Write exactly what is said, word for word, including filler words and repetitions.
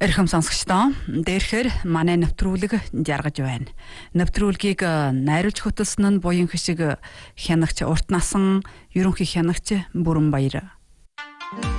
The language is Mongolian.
Эрхэм сонсогчдоо, дээрхээр манай нэвтрүүлэг жаргаж байна. Нэвтрүүлгийг найруулж хөтөлсөн нь буян хишиг хянагч Урт насан ерөнхий хянагч Бүрэн Баяр.